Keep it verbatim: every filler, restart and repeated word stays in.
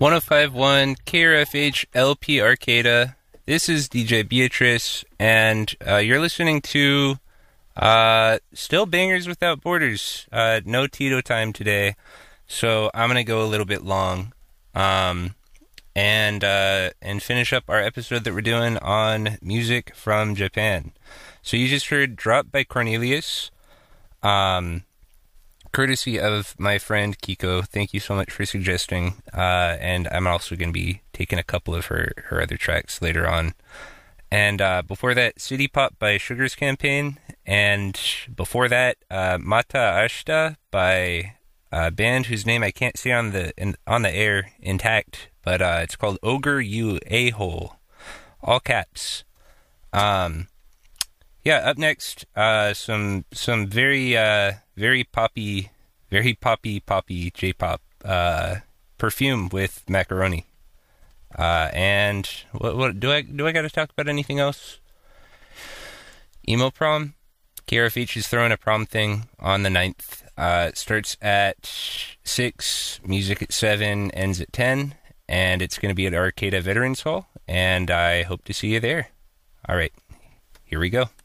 one oh five point one K R F H L P Arcata. This is D J Beatrice, and uh, you're listening to uh, Still Bangers Without Borders. Uh, no Tito time today, so I'm going to go a little bit long um, and uh, and finish up our episode that we're doing on music from Japan. So you just heard Drop by Cornelius. Um... Courtesy of my friend Kiko. Thank you so much for suggesting. Uh, and I'm also going to be taking a couple of her, her other tracks later on. And uh, before that, City Pop by Sugar's Campaign. And before that, uh, Mata Ashita by a band whose name I can't say on the in, on the air intact. But uh, it's called Ogre You A-Hole. All caps. Um... Yeah, up next, uh, some some very uh, very poppy, very poppy poppy J-pop uh, Perfume with Macaroni. Uh, and what what do I do? I got to talk about anything else? Emo Prom. K R F H is throwing a prom thing on the ninth. Uh, it starts at six, music at seven, ends at ten, and it's going to be at Arcata Veterans Hall. And I hope to see you there. All right, here we go.